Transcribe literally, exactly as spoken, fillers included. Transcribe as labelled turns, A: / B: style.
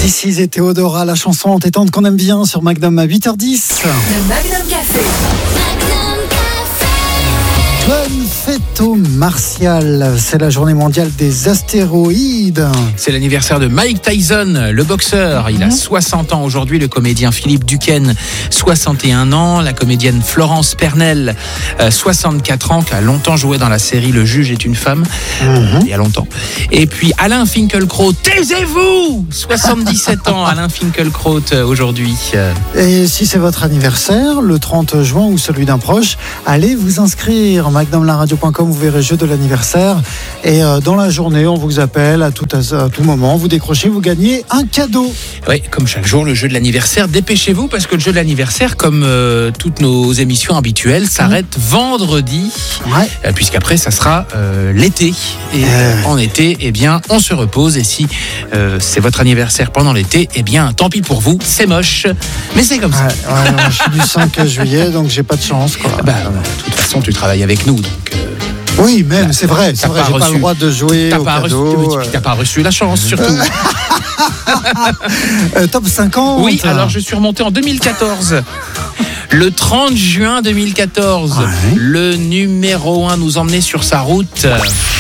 A: This is et Théodora, la chanson entêtante qu'on aime bien sur Magnum à huit heures dix.
B: Le Magnum Café.
A: Bonne fête aux Martial, c'est la journée mondiale des astéroïdes.
C: C'est l'anniversaire de Mike Tyson, le boxeur. Il a soixante ans aujourd'hui. Le comédien Philippe Duquesne, soixante et un ans. La comédienne Florence Pernel, soixante-quatre ans, qui a longtemps joué dans la série Le Juge est une femme, mmh. il y a longtemps. Et puis Alain Finkielkraut, taisez-vous, soixante-dix-sept ans, Alain Finkielkraut aujourd'hui.
A: Et si c'est votre anniversaire, le trente juin ou celui d'un proche, allez vous inscrire. magnum la radio point com, vous verrez jeu de l'anniversaire. Et euh, dans la journée, on vous appelle à tout, à, à tout moment. Vous décrochez, vous gagnez un cadeau.
C: Oui, comme chaque jour, le jeu de l'anniversaire. Dépêchez-vous parce que le jeu de l'anniversaire, comme euh, toutes nos émissions habituelles, s'arrête mmh. vendredi.
A: Ouais.
C: Euh, puisqu'après, ça sera euh, l'été. Et euh... en été, eh bien, on se repose. Et si euh, c'est votre anniversaire pendant l'été, eh bien, tant pis pour vous. C'est moche, mais c'est comme ça.
A: Ouais, ouais, moi, je suis du cinq juillet, donc j'ai pas de chance, quoi.
C: Bah, de toute façon, tu travailles avec nous, donc. Euh...
A: Oui, même, c'est vrai, c'est vrai, j'ai reçu, pas le droit de jouer
C: t'as
A: au
C: pas
A: cadeau.
C: Reçu, euh... T'as pas reçu la chance, surtout.
A: euh, top cinquante.
C: Oui, alors je suis remonté en deux mille quatorze. Le trente juin deux mille quatorze, ouais. Le numéro un nous emmenait sur sa route.